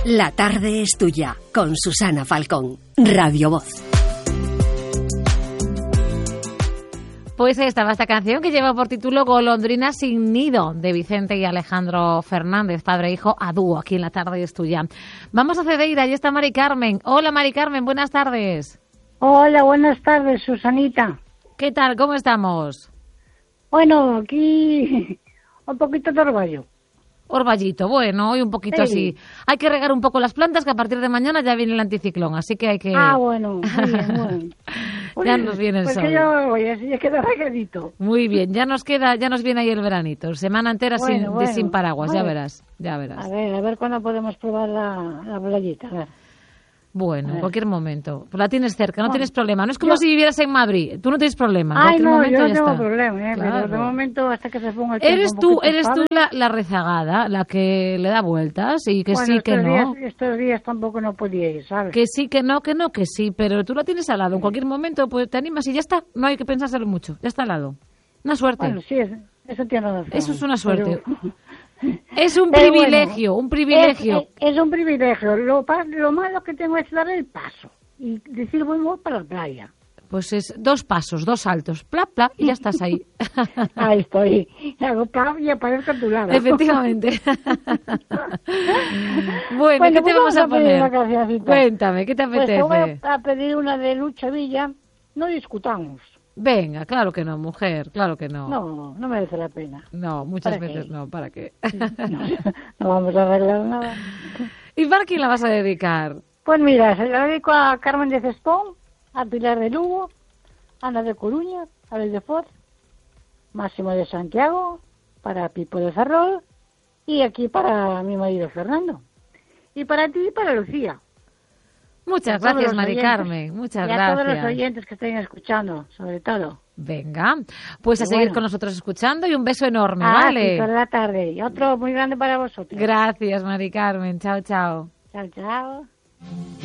La tarde es tuya, con Susana Falcón, Radio Voz. Pues estaba esta canción que lleva por título Golondrina sin nido, de Vicente y Alejandro Fernández, padre e hijo a dúo, aquí en La tarde es tuya. Vamos a Cedeira, ahí está Mari Carmen. Hola Mari Carmen, buenas tardes. Hola, buenas tardes, Susanita. ¿Qué tal? ¿Cómo estamos? Bueno, aquí un poquito de orgullo. Orballito, bueno, hoy un poquito así. Hay que regar un poco las plantas, que a partir de mañana ya viene el anticiclón, así que hay que... Ah, bueno, muy bien, bueno. Ya nos viene el sol. Porque yo voy, así ya queda regadito. Muy bien, ya nos viene ahí el veranito, semana entera sin paraguas, bueno. ya verás. A ver cuándo podemos probar la playita, a ver. Bueno, en cualquier momento. Pues la tienes cerca, no tienes problema. No es como si vivieras en Madrid. Tú no tienes problema. Ay, no, momento yo no ya tengo está. problema, Claro. pero de momento hasta que se ponga el tiempo. Eres tú la rezagada, la que le da vueltas y que sí, que no. Estos días tampoco no podía ir, ¿sabes? Que sí, que no, que sí. Pero tú la tienes al lado. En cualquier momento pues te animas y ya está. No hay que pensárselo mucho. Ya está al lado. Una suerte. Bueno, sí, eso tiene razón. Eso es una suerte. Es un privilegio, bueno, un privilegio. Es un privilegio. Lo malo que tengo es dar el paso y decir voy para la playa. Pues es 2 pasos, 2 saltos, plap, plap, y ya estás ahí. Ahí estoy. Hago plap y aparezco a tu lado. Efectivamente. Bueno, ¿qué te vamos a poner? Cuéntame, ¿qué te apetece? Pues te voy a pedir una de Lucha Villa. No discutamos. Venga, claro que no, mujer, claro que no. No merece la pena. No, muchas veces no, ¿para qué? No vamos a arreglar nada. ¿Y para quién la vas a dedicar? Pues mira, se la dedico a Carmen de Cespón, a Pilar de Lugo, Ana de Coruña, Abel de Foz, Máximo de Santiago, para Pipo de Ferrol y aquí para mi marido Fernando. Y para ti y para Lucía. Muchas gracias, Mari Carmen. Muchas gracias. Y a todos los oyentes que estén escuchando, sobre todo. Venga, pues a seguir con nosotros escuchando y un beso enorme, ¿vale? Sí, por la tarde. Y otro muy grande para vosotros. Gracias, Mari Carmen. Chao, chao. Chao, chao.